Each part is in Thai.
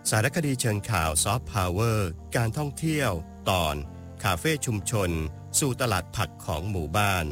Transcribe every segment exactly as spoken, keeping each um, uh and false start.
สารคดีเชิงข่าวซอฟต์พาวเวอร์การท่องเที่ยวตอนคาเฟ่ชุมชนสู่ตลาดผักของหมู่บ้าน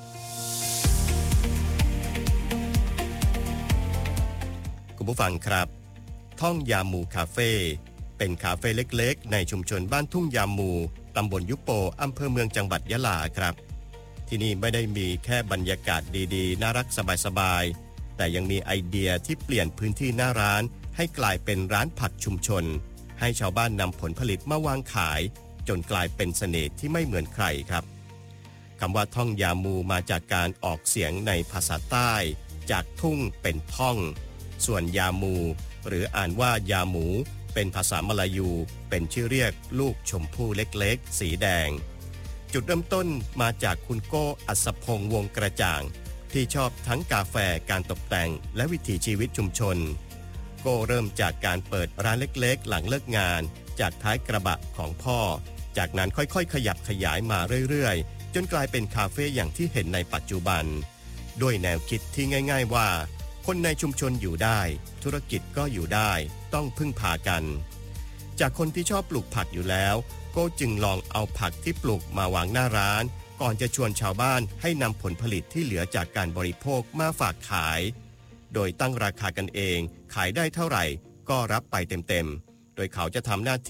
คุณผู้ฟังครับท่องยามูคาเฟ่เป็นคาเฟ่เล็กๆในชุมชนบ้านทุ่งยามูตำบลยุโปอำเภอเมืองจังหวัดยะลาครับที่นี่ไม่ได้มีแค่บรรยากาศดีๆน่ารักสบายๆแต่ยังมีไอเดียที่เปลี่ยนพื้นที่หน้าร้านให้กลายเป็นร้านผักชุมชนให้ชาวบ้านนำผลผลิตมาวางขายจนกลายเป็นเสน่ห์ที่ไม่เหมือนใครครับคำว่าท่องยามูมาจากการออกเสียงในภาษาใต้จากทุ่งเป็นท่องส่วนยามูหรืออ่านว่ายาหมูเป็นภาษามลายูเป็นชื่อเรียกลูกชมพู่เล็กๆสีแดงจุดเริ่มต้นมาจากคุณโก้อัศพงษ์วงกระจ่างที่ชอบทั้งกาแฟการตกแต่งและวิถีชีวิตชุมชนโก้เริ่มจากการเปิดร้านเล็กๆหลังเลิกงานจากท้ายกระบะของพ่อจากนั้นค่อยๆขยับขยายมาเรื่อยๆจนกลายเป็นคาเฟ่อย่างที่เห็นในปัจจุบันด้วยแนวคิดที่ง่ายๆว่าคนในชุมชนอยู่ได้ธุรกิจก็อยู่ได้ต้องพึ่งพากันจากคนที่ชอบปลูกผักอยู่แล้วโก้จึงลองเอาผักที่ปลูกมาวางหน้าร้านก่อนจะชวนชาวบ้านให้นำผลผลิตที่เหลือจากการบริโภคมาฝากขายโดยตั้งราคากันเองขายได้เท่าไหร่ก็รับไปเต็มๆโดยเขาจะทำหน้า